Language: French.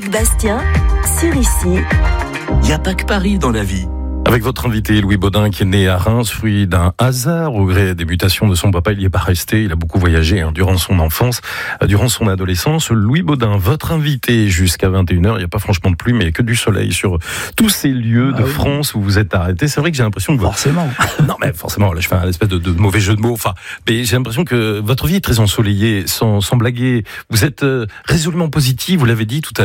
Loïc Bastien, sur Ici. Il n'y a pas que Paris dans la vie. Avec votre invité Louis Baudin, qui est né à Reims, fruit d'un hasard, au gré des mutations de son papa, il n'y est pas resté, il a beaucoup voyagé durant son enfance, durant son adolescence. Louis Baudin, votre invité jusqu'à 21h, il n'y a pas franchement de pluie, mais que du soleil sur tous ces lieux de France où vous êtes arrêté. C'est vrai que j'ai l'impression que... Forcément. Non mais forcément, là je fais un espèce de mauvais jeu de mots, mais j'ai l'impression que votre vie est très ensoleillée, sans blaguer. Vous êtes résolument positif, vous l'avez dit tout à l'heure.